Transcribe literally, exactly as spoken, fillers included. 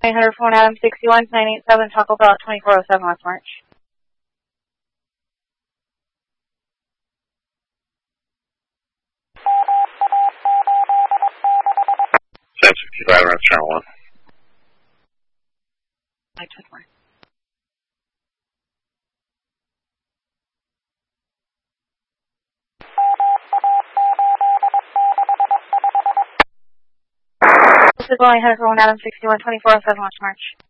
nine hundred phone Adam sixty-one, nine eight seven Taco Bell twenty-four oh seven West March. ten sixty-five, around channel one. I took one. This is nine hundred phone Adam sixty-one, twenty-four oh seven West March.